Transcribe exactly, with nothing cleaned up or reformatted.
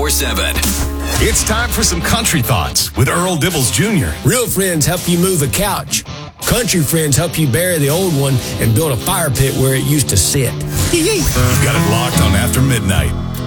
four seven. It's time for some country thoughts with Earl Dibbles Junior Real friends help you move a couch. Country friends help you bury the old one and build a fire pit where it used to sit. You got it locked on After Midnight.